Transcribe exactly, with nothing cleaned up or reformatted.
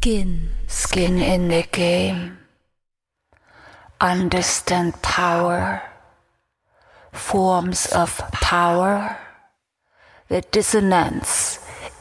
Skin. Skin in the game. Understand power. Forms of power. The dissonance